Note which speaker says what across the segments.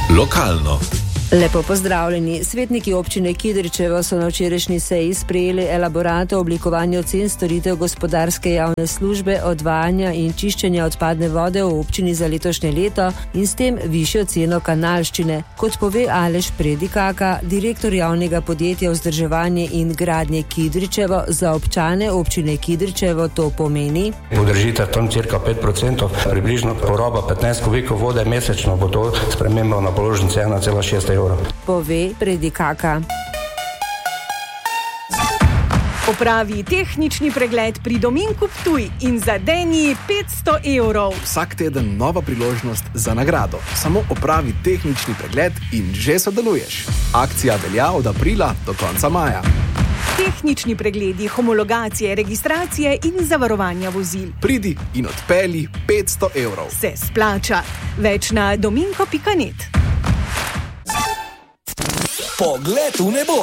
Speaker 1: Lokalno.
Speaker 2: Lepo pozdravljeni. Svetniki občine Kidričevo so na včerajšnji seji sprejeli elaborat o oblikovanju cen storitev gospodarske javne službe odvajanja in čiščenja odpadne vode v občini za letošnje leto in s tem višjo ceno kanalščine. Kot pove Aleš Predikaka, direktor javnega podjetja vzdrževanje in gradnje Kidričevo, za občane občine Kidričevo to pomeni:
Speaker 3: Udržitev tam cirka 5%, približno poraba 15 kubikov vode mesečno, bo to sprememba na položnici 1,6 €.
Speaker 2: Pove Predikaka.
Speaker 4: Opravi tehnični pregled pri Dominku Ptuj in zadeni 500 €.
Speaker 5: Vsak teden nova priložnost za nagrado. Samo opravi tehnični pregled in že sodeluješ. Akcija velja od aprila do konca maja.
Speaker 4: Tehnični pregledi, homologacije, registracije in zavarovanja vozil.
Speaker 5: Pridi in odpelji 500 €.
Speaker 4: Se splača. Več na dominko.net.
Speaker 6: Pogled v nebo.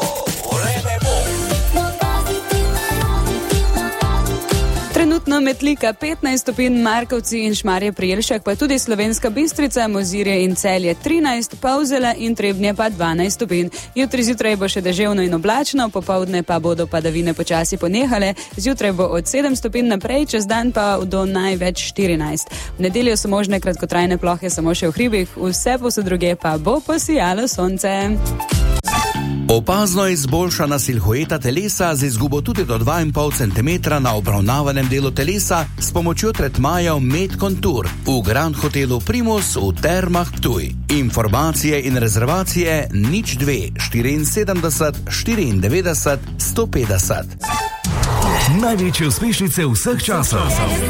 Speaker 7: Trenutno Metlika 15 stopinj, Markovci in Šmarje pri Jelšah, pa tudi Slovenska Bistrica, Mozirje in Celje 13, Polzela in Trebnje pa 12 stopinj. Jutri zjutraj bo še deževno in oblačno, popoldne pa bodo padavine počasi ponehale, zjutraj bo od 7 stopinj naprej, čez dan pa do največ 14. V nedeljo so možne kratkotrajne plohe samo še v hribih, vse posod druge pa bo posijalo sonce.
Speaker 6: Opazno izboljšana silhueta telesa z izgubo tudi do 2,5 cm na obravnavanem delu telesa s pomočjo tretmajev Med Contour v Grand Hotelu Primus v Termah Ptuj. Informacije in rezervacije 02 74 94 150.
Speaker 8: Največje uspešnice vseh časov.